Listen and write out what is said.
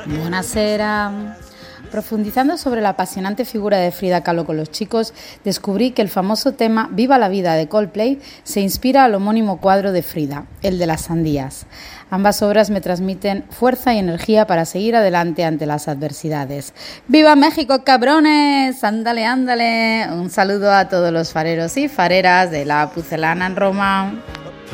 Buonasera. Profundizando sobre la apasionante figura de Frida Kahlo con los chicos, descubrí que el famoso tema Viva la vida de Coldplay se inspira al homónimo cuadro de Frida, el de las sandías. Ambas obras me transmiten fuerza y energía para seguir adelante ante las adversidades. ¡Viva México, cabrones! ¡Ándale, ándale! Un saludo a todos los fareros y fareras de la Pucelana en Roma.